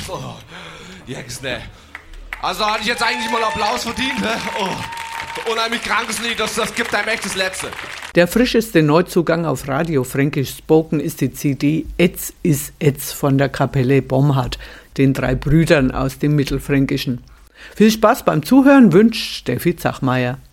Oh, jetzt, ne. Also hatte ich jetzt eigentlich mal Applaus verdient, ne? Oh, unheimlich krankes Lied, das gibt einem echt das Letzte. Der frischeste Neuzugang auf Radio Fränkisch Spoken ist die CD Etz is Etz von der Kapelle Bomhard, den 3 Brüdern aus dem Mittelfränkischen. Viel Spaß beim Zuhören wünscht Steffi Zachmeier.